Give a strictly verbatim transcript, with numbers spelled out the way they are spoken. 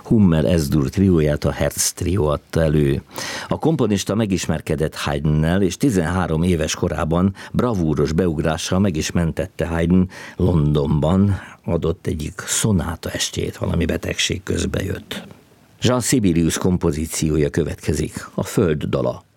Hummel Es-Dur trióját, a Herz trió adta elő. A komponista megismerkedett Haydnnel, és tizenhárom éves korában bravúros beugrással meg is mentette Haydn Londonban, adott egyik szonáta estjét, valami betegség közbe jött. Jean Sibelius kompozíciója következik, a Föld dala.